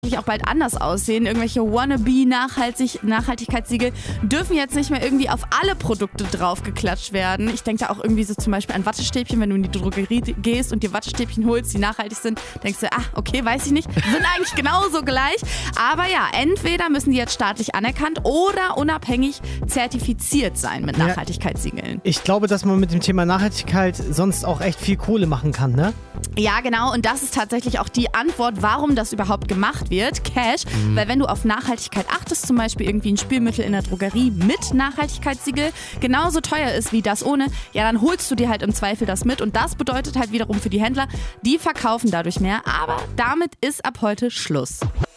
auch bald anders aussehen. Irgendwelche Wannabe-Nachhaltigkeitssiegel dürfen jetzt nicht mehr irgendwie auf alle Produkte draufgeklatscht werden. Ich denke da auch irgendwie so zum Beispiel an Wattestäbchen, wenn du in die Drogerie gehst und dir Wattestäbchen holst, die nachhaltig sind, denkst du, okay, weiß ich nicht, sind eigentlich genauso gleich. Aber ja, entweder müssen die jetzt staatlich anerkannt oder unabhängig zertifiziert sein mit Nachhaltigkeitssiegeln. Ich glaube, dass man mit dem Thema Nachhaltigkeit sonst auch echt viel Kohle machen kann, ne? Ja, genau. Und das ist tatsächlich auch die Antwort, warum das überhaupt gemacht wird. Cash. Weil wenn du auf Nachhaltigkeit achtest, zum Beispiel irgendwie ein Spülmittel in der Drogerie mit Nachhaltigkeitssiegel genauso teuer ist wie das ohne, ja, dann holst du dir halt im Zweifel das mit. Und das bedeutet halt wiederum für die Händler, die verkaufen dadurch mehr. Aber damit ist ab heute Schluss.